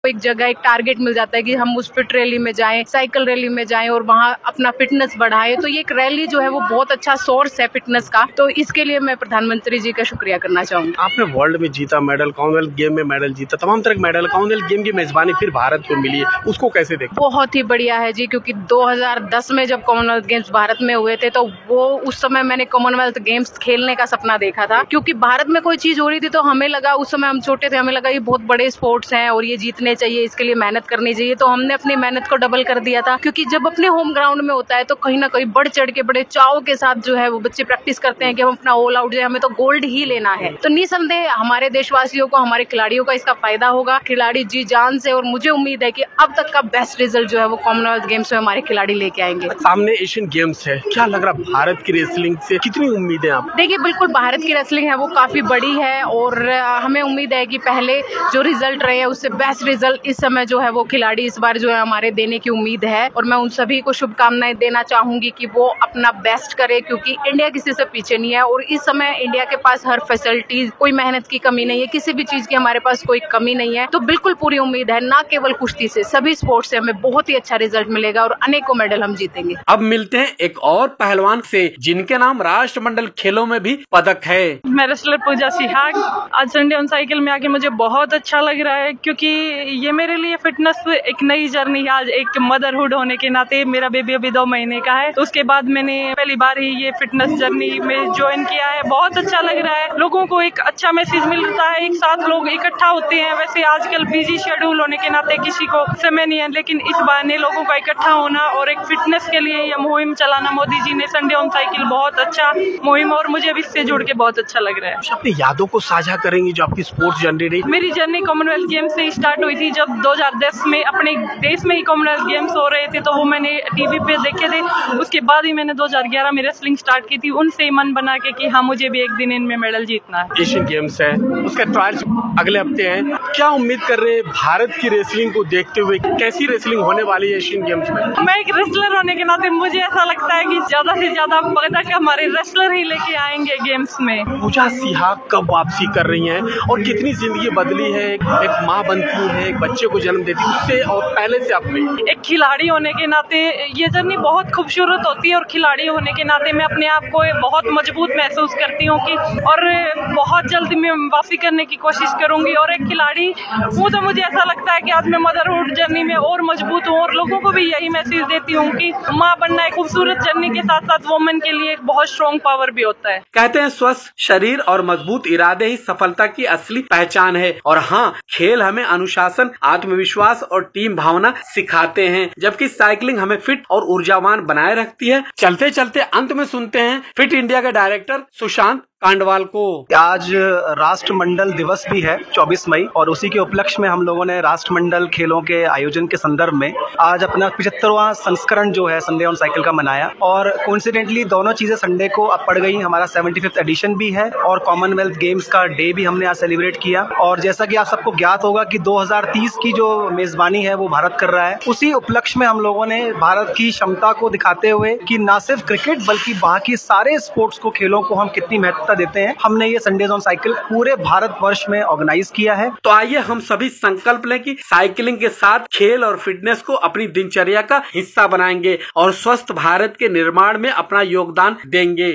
एक जगह एक टारगेट मिल जाता है कि हम उस फिट रैली में जाएं, साइकिल रैली में जाएं और वहां अपना फिटनेस बढ़ाएं। तो ये एक रैली जो है वो बहुत अच्छा सोर्स है फिटनेस का। तो इसके लिए मैं प्रधानमंत्री जी का शुक्रिया करना चाहूंगी। आपने वर्ल्ड में जीता मेडल, कॉमनवेल्थ गेम में मेडल जीता, तमाम तरह के मेडल, कॉमनवेल्थ गेम की मेजबानी फिर भारत को मिली है, उसको कैसे देखते? बहुत ही बढ़िया है जी, क्योंकि 2010 में जब कॉमनवेल्थ गेम्स भारत में हुए थे तो वो उस समय मैंने कॉमनवेल्थ गेम्स खेलने का सपना देखा था, क्योंकि भारत में कोई चीज हो रही थी तो हमें लगा, उस समय हम छोटे थे, हमें लगा ये बहुत बड़े स्पोर्ट्स हैं और ये जीतने चाहिए, इसके लिए मेहनत करनी चाहिए। तो हमने अपनी मेहनत को डबल कर दिया था, क्योंकि जब अपने होम ग्राउंड में होता है तो कहीं ना कहीं बढ़ चढ़ के बड़े चाव के साथ जो है वो बच्चे प्रैक्टिस करते हैं कि हम अपना ऑल आउट जाए, हमें तो गोल्ड ही लेना है। तो निसंदेह हमारे देशवासियों को, हमारे खिलाड़ियों का इसका फायदा होगा। खिलाड़ी जी जान से, और मुझे उम्मीद है कि अब तक का बेस्ट रिजल्ट जो है वो कॉमनवेल्थ गेम्स में हमारे खिलाड़ी लेके आएंगे। सामने एशियन गेम्स है, क्या लग रहा भारत की रेसलिंग से कितनी उम्मीदें आप? देखिए, बिल्कुल भारत की रेसलिंग है वो काफी बड़ी है और हमें उम्मीद है कि पहले जो रिजल्ट रहे हैं उससे बेस्ट रिजल्ट इस समय जो है वो खिलाड़ी इस बार जो है हमारे देने की उम्मीद है। और मैं उन सभी को शुभकामनाएं देना चाहूंगी कि वो अपना बेस्ट करे, क्योंकि इंडिया किसी से पीछे नहीं है और इस समय इंडिया के पास हर फैसिलिटीज, कोई मेहनत की कमी नहीं है, किसी भी चीज की हमारे पास कोई कमी नहीं है। तो बिल्कुल पूरी उम्मीद है, ना केवल कुश्ती से, सभी स्पोर्ट्स से हमें बहुत ही अच्छा रिजल्ट मिलेगा और अनेकों मेडल हम जीतेंगे। अब मिलते हैं एक और पहलवान से जिनके नाम राष्ट्रमंडल खेलों में भी पदक है। मैं रेसलर पूजा सिहाग। आज संडे ऑन साइकिल में आके मुझे बहुत अच्छा लग रहा है, क्योंकि ये मेरे लिए फिटनेस एक नई जर्नी है। आज एक मदरहुड होने के नाते, मेरा बेबी अभी 2 महीने का है, तो उसके बाद मैंने पहली बार ही ये फिटनेस जर्नी में ज्वाइन किया है। बहुत अच्छा लग रहा है, लोगों को एक अच्छा मैसेज मिलता है, एक साथ लोग इकट्ठा होते हैं। वैसे आजकल बिजी शेड्यूल होने के नाते किसी को समय नहीं है, लेकिन इस बहाने लोगों का इकट्ठा होना और एक फिटनेस के लिए ये मुहिम चलाना, मोदी जी ने संडे ऑन साइकिल, बहुत अच्छा मुहिम, और मुझे इससे जुड़ के बहुत अच्छा लग रहा है। अपनी यादों को साझा करेंगे जो आपकी स्पोर्ट्स जर्नी रही? मेरी जर्नी कॉमनवेल्थ गेम्स से स्टार्ट हुई थी, जब 2010 में अपने देश में ही कॉमनवेल्थ गेम्स हो रहे थे, तो वो मैंने टीवी पे देखे थे। उसके बाद ही मैंने 2011 में रेसलिंग स्टार्ट की थी, उनसे ही मन बना के कि हाँ, मुझे भी एक दिन इनमें मेडल जीतना है। एशियन गेम्स है, उसका ट्रायल्स अगले हफ्ते हैं, क्या उम्मीद कर रहे हैं भारत की रेसलिंग को देखते हुए? कैसी रेसलिंग होने वाली है एशियन गेम्स में? मैं एक रेसलर होने के नाते मुझे ऐसा लगता है कि ज्यादा से ज्यादा पदक हमारे रेसलर ही लेके आएंगे गेम्स में। पूजा सिहाग कब वापसी कर रही हैं और कितनी जिंदगी बदली है? एक माँ बनती है, एक बच्चे को जन्म देती है, उससे और पहले से आप में एक खिलाड़ी होने के नाते ये जर्नी बहुत खूबसूरत होती है, और खिलाड़ी होने के नाते मैं अपने आप को बहुत मजबूत महसूस करती हूँ कि और बहुत जल्द मैं वापसी करने की कोशिश करूंगी। और एक खिलाड़ी हूँ तो मुझे ऐसा लगता है कि आज मैं मदरहुड जर्नी में और मजबूत हूँ, और लोगों को भी यही मैसेज देती हूँ कि माँ बनना एक खूबसूरत जर्नी के साथ साथ वुमेन के लिए एक बहुत स्ट्रॉन्ग पावर भी होता है। कहते हैं स्वस्थ शरीर और मजबूत इरादे ही सफलता की असली पहचान है। और हाँ, खेल हमें अनुशासन, आत्मविश्वास और टीम भावना सिखाते हैं, जबकि साइकिलिंग हमें फिट और ऊर्जावान बनाए रखती है। चलते चलते अंत में सुनते हैं फिट इंडिया के डायरेक्टर सुशांत कांडवाल को। आज राष्ट्रमंडल दिवस भी है 24 मई, और उसी के उपलक्ष्य में हम लोगों ने राष्ट्रमंडल खेलों के आयोजन के संदर्भ में आज अपना 75वां संस्करण जो है संडे ऑन साइकिल का मनाया। और कोइंसिडेंटली दोनों चीजें संडे को अब पड़ गई, हमारा 75th एडिशन भी है और कॉमनवेल्थ गेम्स का डे भी हमने आज सेलिब्रेट किया। और जैसा कि आप सबको ज्ञात होगा कि 2030 की जो मेजबानी है वो भारत कर रहा है, उसी उपलक्ष्य में हम लोगों ने भारत की क्षमता को दिखाते हुए कि न सिर्फ क्रिकेट बल्कि बाकी सारे स्पोर्ट्स को, खेलों को हम कितनी महत्वता देते हैं, हमने ये संडेज ऑन साइकिल पूरे भारतवर्ष में ऑर्गेनाइज किया है। तो आइए हम सभी संकल्प लें कि साइकिलिंग के साथ खेल और फिटनेस को अपनी दिनचर्या का हिस्सा बनाएंगे और स्वस्थ भारत के निर्माण में अपना योगदान देंगे।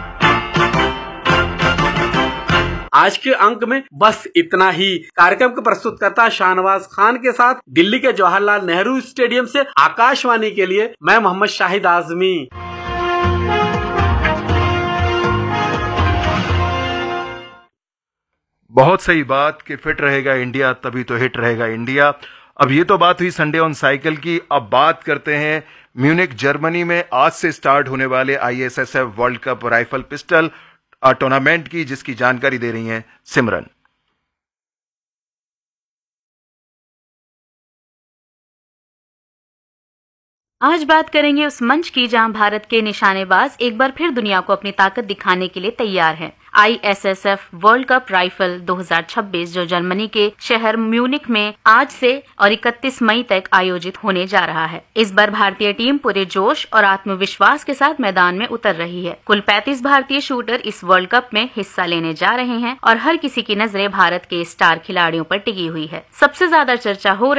आज के अंक में बस इतना ही। कार्यक्रम के प्रस्तुतकर्ता शाहनवाज खान के साथ दिल्ली के जवाहरलाल नेहरू स्टेडियम से आकाशवाणी के लिए मैं मोहम्मद शाहिद आजमी। बहुत सही बात कि फिट रहेगा इंडिया तभी तो हिट रहेगा इंडिया। अब ये तो बात हुई संडे ऑन साइकिल की। अब बात करते हैं म्यूनिक जर्मनी में आज से स्टार्ट होने वाले ISSF world cup rifle pistol tournament की, जिसकी जानकारी दे रही हैं सिमरन। आज बात करेंगे उस मंच की जहां भारत के निशानेबाज एक बार फिर दुनिया को अपनी ताकत दिखाने के लिए तैयार हैं। ISSF वर्ल्ड कप राइफल 2026 जो जर्मनी के शहर म्यूनिख में आज से और 31 मई तक आयोजित होने जा रहा है। इस बार भारतीय टीम पूरे जोश और आत्मविश्वास के साथ मैदान में उतर रही है। कुल 35 भारतीय शूटर इस वर्ल्ड कप में हिस्सा लेने जा रहे हैं और हर किसी की नजरें भारत के स्टार खिलाड़ियों पर टिकी हुई है। सबसे ज्यादा चर्चा हो